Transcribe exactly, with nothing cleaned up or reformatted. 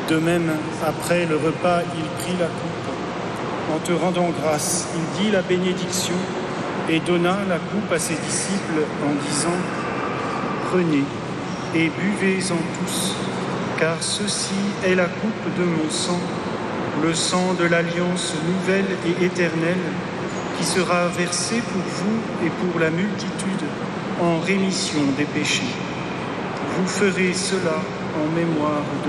De même, après le repas, il prit la coupe. En te rendant grâce, il dit la bénédiction et donna la coupe à ses disciples en disant « Prenez et buvez-en tous, car ceci est la coupe de mon sang, le sang de l'alliance nouvelle et éternelle, qui sera versé pour vous et pour la multitude en rémission des péchés. Vous ferez cela en mémoire de moi. »